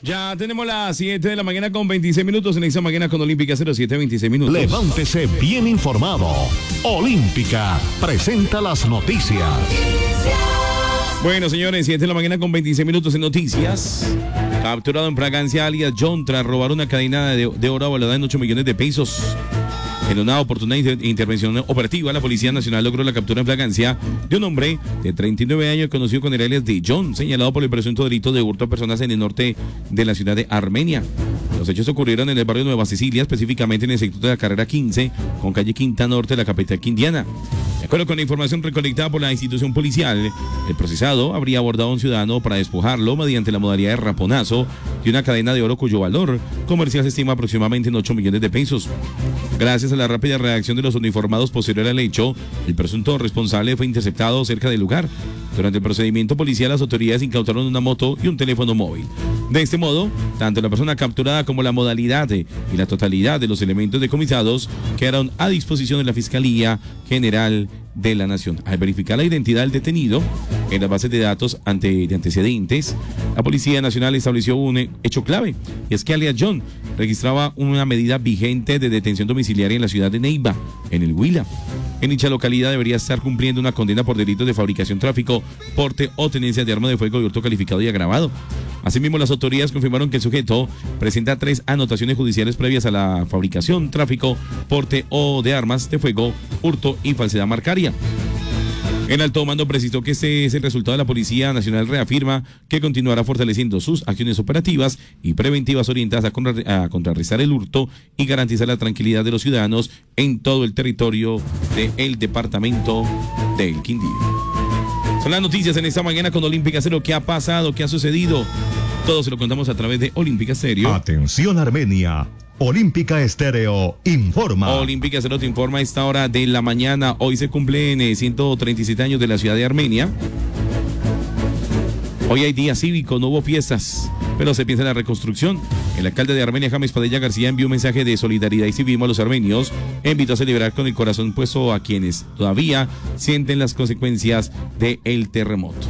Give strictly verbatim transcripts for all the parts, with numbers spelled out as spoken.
Ya tenemos las siete de la mañana con veintiséis minutos en esta mañana con Olímpica cero siete veintiséis minutos. Levántese bien informado. Olímpica presenta las noticias. Bueno, señores, siete de la mañana con veintiséis minutos en noticias. Capturado en fragancia alias John tras robar una cadena de, de oro valorada en ocho millones de pesos. En una oportuna inter intervención operativa, la Policía Nacional logró la captura en fragancia de un hombre de treinta y nueve años conocido con el alias de John, señalado por el presunto delito de hurto a personas en el norte de la ciudad de Armenia. Los hechos ocurrieron en el barrio Nueva Sicilia, específicamente en el sector de la carrera quince, con calle Quinta Norte de la capital quindiana. De acuerdo con la información recolectada por la institución policial, el procesado habría abordado a un ciudadano para despojarlo mediante la modalidad de raponazo de una cadena de oro cuyo valor comercial se estima aproximadamente en ocho millones de pesos. Gracias a la rápida reacción de los uniformados posterior al hecho, el presunto responsable fue interceptado cerca del lugar. Durante el procedimiento policial, las autoridades incautaron una moto y un teléfono móvil. De este modo, tanto la persona capturada como la modalidad y la totalidad de los elementos decomisados quedaron a disposición de la Fiscalía General de la Nación. Al verificar la identidad del detenido en las bases de datos ante, de antecedentes, la Policía Nacional estableció un hecho clave, y es que alias John registraba una medida vigente de detención domiciliaria en la ciudad de Neiva, en el Huila. En dicha localidad debería estar cumpliendo una condena por delitos de fabricación, tráfico, porte o tenencia de arma de fuego y hurto calificado y agravado. Asimismo, las autoridades confirmaron que el sujeto presenta tres anotaciones judiciales previas a la fabricación, tráfico, porte o de armas de fuego, hurto y falsedad marcaria. El alto mando precisó que este es el resultado de la Policía Nacional. Reafirma que continuará fortaleciendo sus acciones operativas y preventivas orientadas a, contra a contrarrestar el hurto y garantizar la tranquilidad de los ciudadanos en todo el territorio del departamento del Quindío. Son las noticias en esta mañana con Olímpica Cero. ¿Qué ha pasado? ¿Qué ha sucedido? Todo se lo contamos a través de Olímpica Estéreo. Atención Armenia. Olímpica Estéreo informa. Olímpica Estéreo te informa a esta hora de la mañana. Hoy se cumplen eh, ciento treinta y siete años de la ciudad de Armenia. Hoy hay día cívico, no hubo fiestas, pero se piensa en la reconstrucción. El alcalde de Armenia, James Padilla García, envió un mensaje de solidaridad y civismo a los armenios e invitó a celebrar con el corazón puesto a quienes todavía sienten las consecuencias del terremoto.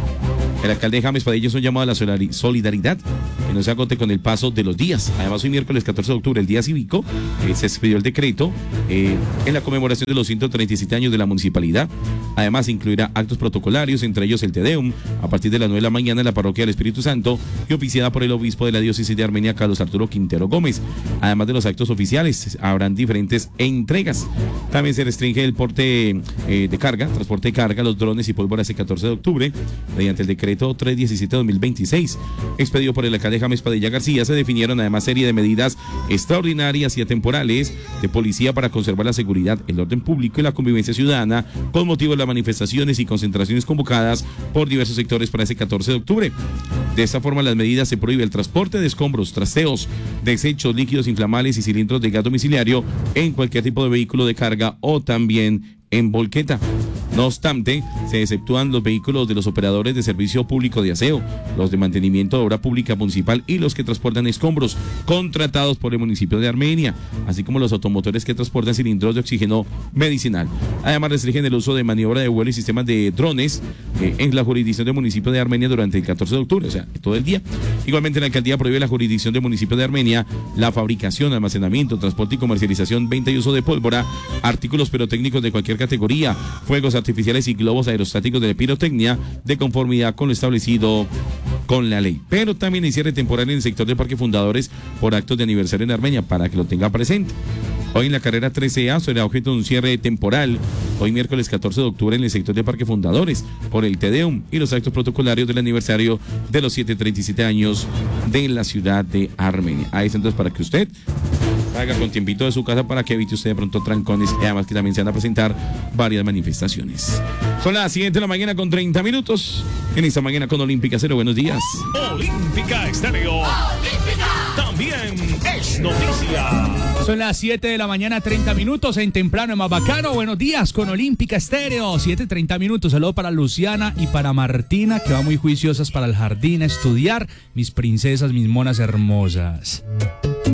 El alcalde James Padilla hizo un llamado a la solidaridad que no se agote con el paso de los días. Además, hoy miércoles catorce de octubre, el día cívico, eh, se expidió el decreto eh, en la conmemoración de los ciento treinta y siete años de la municipalidad. Además, incluirá actos protocolarios, entre ellos el Te Deum, a partir de las nueve de la mañana en la parroquia del Espíritu Santo y oficiada por el obispo de la diócesis de Armenia, Carlos Arturo Quintero Gómez. Además de los actos oficiales, habrán diferentes entregas. También se restringe el porte eh, de carga, transporte de carga, los drones y pólvora ese catorce de octubre, mediante el decreto trescientos diecisiete guion dos mil veintiséis, expedido por el alcalde James Padilla García. Se definieron además serie de medidas extraordinarias y atemporales de policía para conservar la seguridad, el orden público y la convivencia ciudadana con motivo de las manifestaciones y concentraciones convocadas por diversos sectores para ese catorce de octubre. De esta forma, las medidas se prohíbe el transporte de escombros, trasteos, desechos, líquidos inflamables y cilindros de gas domiciliario en cualquier tipo de vehículo de carga o también en volqueta. No obstante, se exceptúan los vehículos de los operadores de servicio público de aseo, los de mantenimiento de obra pública municipal y los que transportan escombros contratados por el municipio de Armenia, así como los automotores que transportan cilindros de oxígeno medicinal. Además, restringen el uso de maniobra de vuelo y sistemas de drones eh, en la jurisdicción del municipio de Armenia durante el catorce de octubre, o sea, todo el día. Igualmente, la alcaldía prohíbe la jurisdicción del municipio de Armenia la fabricación, almacenamiento, transporte y comercialización, venta y uso de pólvora, artículos pirotécnicos de cualquier categoría, fuegos artificiales y globos aerostáticos de pirotecnia de conformidad con lo establecido con la ley. Pero también hay cierre temporal en el sector de Parque Fundadores por actos de aniversario en Armenia, para que lo tenga presente. Hoy en la carrera trece A será objeto de un cierre temporal, hoy miércoles catorce de octubre en el sector de Parque Fundadores, por el Te Deum y los actos protocolarios del aniversario de los ciento treinta y siete años de la ciudad de Armenia. Ahí está, entonces, para que usted haga con tiempito de su casa para que evite usted de pronto trancones, y además que también se van a presentar varias manifestaciones. Son las siete de la mañana con treinta minutos en esta mañana con Olímpica Cero. Buenos días. Olímpica Estéreo. Olímpica también es noticia. Son las siete de la mañana, treinta minutos en Temprano en Más Bacano. Buenos días con Olímpica Estéreo. siete treinta minutos. Saludo para Luciana y para Martina, que van muy juiciosas para el jardín a estudiar. Mis princesas, mis monas hermosas.